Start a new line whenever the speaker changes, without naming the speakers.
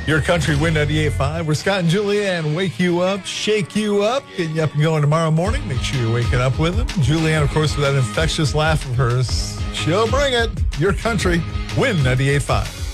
Your Country Win 98.5, where Scott and Julianne wake you up, shake you up, getting you up and going tomorrow morning. Make sure you're waking up with them. Julianne, of course, with that infectious laugh of hers, she'll bring it. Your Country Win 98.5.